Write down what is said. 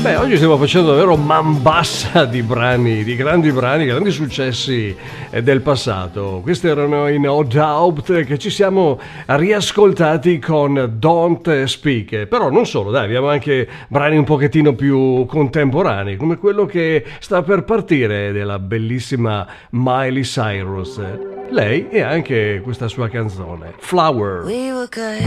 Oggi stiamo facendo davvero man bassa di brani, di grandi brani, grandi successi del passato. Questi erano i No Doubt che ci siamo riascoltati con Don't Speak. Però non solo, dai, abbiamo anche brani un pochettino più contemporanei, come quello che sta per partire della bellissima Miley Cyrus. Lei e anche questa sua canzone, Flower. We were good,